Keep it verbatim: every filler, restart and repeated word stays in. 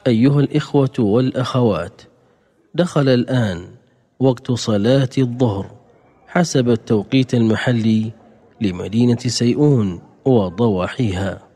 أيها الإخوة والأخوات، دخل الآن وقت صلاة الظهر حسب التوقيت المحلي لمدينة سيئون وضواحيها.